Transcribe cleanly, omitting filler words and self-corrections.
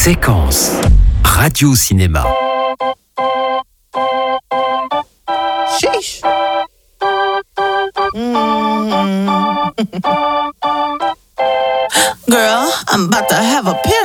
Séquence Radio-Cinéma. Sheesh. Girl, I'm about to have a pin